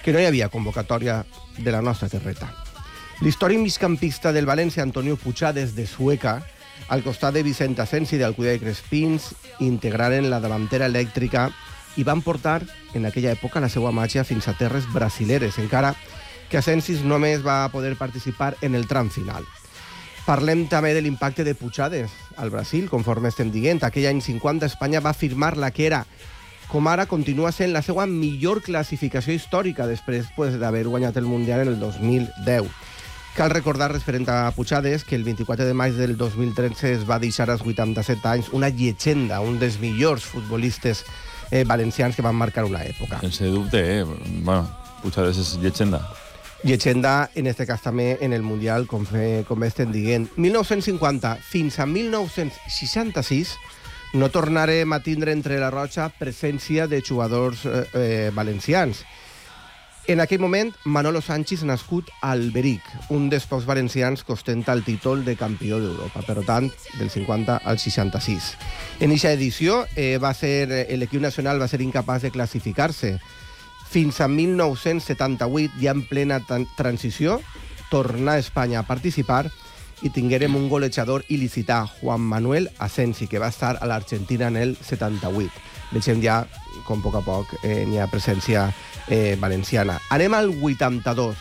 que no hi havia convocatòria de la nostra terreta. L'històric migcampista del València, Antonio Puchades, de Sueca, al costat de Vicent Asensi, d'Alcúdia de Crespins, integraren la davantera elèctrica i van portar, en aquella època, la seva màgia fins a terres brasileres, encara que Asensi només va poder participar en el tram final. Parlem també de l'impacte de Puchades al Brasil, conforme estem dient. Aquell any 50 Espanya va firmar la que era, com ara continua sent, la seva millor classificació històrica després d'haver guanyat el Mundial en el 2010. Cal recordar, referent a Puchades, que el 24 de maig del 2013 es va deixar als 87 anys una llegenda, un dels millors futbolistes valencians que van marcar una època. Sense dubte, Bueno, Puchades és llegenda. Llegenda, en este cas també, en el Mundial, com estem dient. 1950 fins a 1966 no tornarem a tindre entre la Roja presència de jugadors valencians. En aquell moment, Manolo Sanchis, nascut a Alberic, un dels pocs valencians que ostenta el títol de campió d'Europa, per tant, del 50 al 66. En aquesta edició, l'equip nacional va ser incapaç de classificar-se. Fins a 1978, ja en plena transició, tornar a Espanya a participar i tinguérem un golejador il·licità, Juan Manuel Asensi, que va estar a l'Argentina en el 78. Vegem ja com a poc n'hi ha presència valenciana. Anem al 82,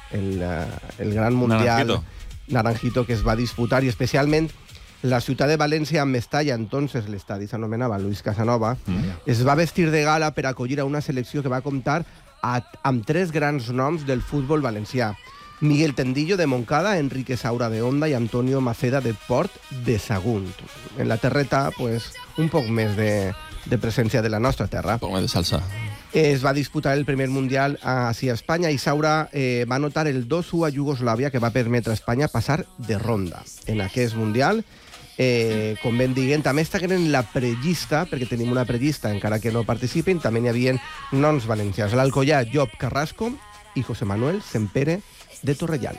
el gran mundial Naranjito que es va disputar, i especialment la ciutat de València, amb Mestalla, entonces l'estadi s'anomenava Luis Casanova, es va vestir de gala per acollir a una selecció que va comptar amb 3 grans noms del futbol valencià. Miguel Tendillo, de Montcada, Enrique Saura, de Onda, i Antonio Maceda, de Port de Sagunt. En la terreta, pues, un poc més de presència de la nostra terra. Un poc més de salsa. Es va disputar el primer Mundial a Espanya i Saura va anotar el 2-1 a Iugoslàvia, que va permetre a Espanya passar de ronda. En aquest Mundial, com ben diguem, també estaven en la prellista, perquè tenim una prellista, encara que no participin, també n'hi havia noms valencians. L'Alcoyà, Job Carrasco i José Manuel Sempere de Torrellano.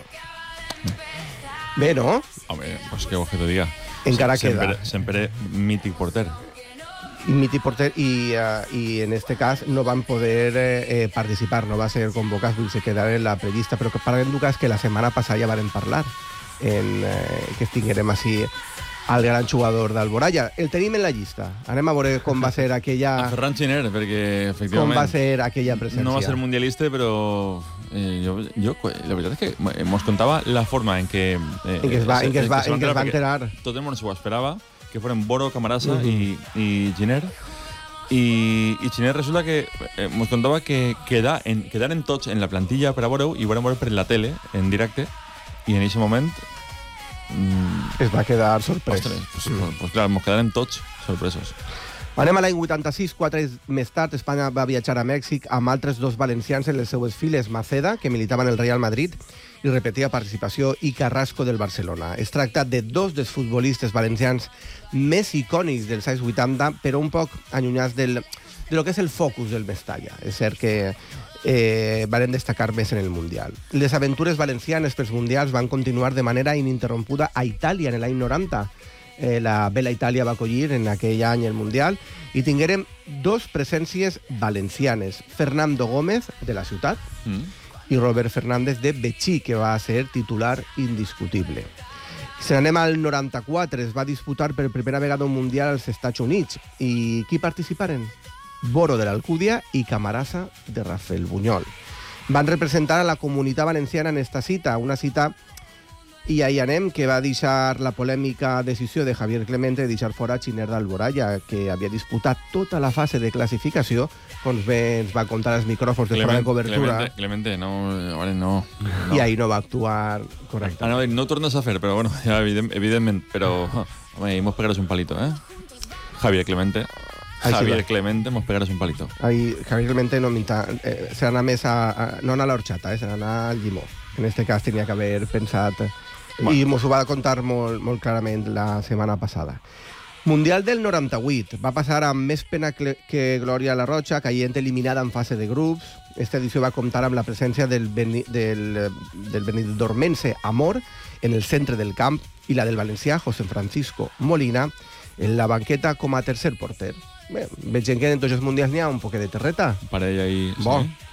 Bé, no? Home, pues què vols que te diga? Encara queda. Sempre mític porter. Mític porter, i en este cas no van poder participar, no va ser convocat, vull se quedar en la prellista, però que parlem d'un cas que la setmana passada ja varen parlar, que tinguérem així al gran jugador d'Alboraya. El tenim en la llista. Anem a veure com va ser aquella... A Ferran Giner, perquè efectivament... Com va ser aquella presència. No va ser mundialista, però... la veritat és que mos contava la forma en què... En què es va enterar. Tot el món s'ho esperava, que foren Boro, Camarasa i Giner. I Giner resulta que mos contava que quedaren tots en la plantilla per a veure-ho i vam veure per la tele, en directe, i en aquest moment... Es va quedar sorprès. Ostres, pues clar, mos quedarem tots sorpresos. Anem a l'any 86, 4 anys més tard, Espanya va viatjar a Mèxic amb altres 2 valencians en les seues files, Maceda, que militava en el Real Madrid i repetia participació, i Carrasco, del Barcelona. Es tracta de 2 dels futbolistes valencians més icònics dels anys 80, però un poc allunyats de lo que és el focus del Mestalla. És cert que van destacar més en el Mundial. Les aventures valencianes pels Mundials van continuar de manera ininterrompuda a Itàlia en l'any 90. La Bella Itàlia va acollir en aquell any el Mundial i tinguérem 2 presències valencianes. Fernando Gómez, de la ciutat, i Robert Fernández, de Betxí, que va ser titular indiscutible. Si anem al 94, es va disputar per primera vegada un Mundial als Estats Units. I qui participaren? Boro, de l'Alcúdia, i Camarasa, de Rafael Buñol. Van representar a la comunitat valenciana en esta cita, una cita, i ahí anem, que va deixar la polèmica decisió de Javier Clemente de deixar fora Giner d'Alboraya, que havia disputat tota la fase de classificació, com bé ens va contar els micròfons de fora de cobertura. Clemente, no. I ahí no va actuar correctament. No tornes a fer, però bueno, ja, evidentment, però home, mos pegaràs un palito, Javier Clemente mos pegaràs un palito. Javier Clemente no se n'ha més no anar a l'horxata, se n'ha al llimó. En este cas tenia que haver pensat... I mos ho va contar molt clarament la setmana passada. Mundial del 98. Va passar amb més pena que glòria a la Roja, caient eliminada en fase de grups. Esta edició va comptar amb la presència del benidormense Amor en el centre del camp i la del valencià José Francisco Molina en la banqueta com a tercer porter. Bé, veig que en tots els mundials n'hi ha un poc de terreta. Parella i... Bo. Sí.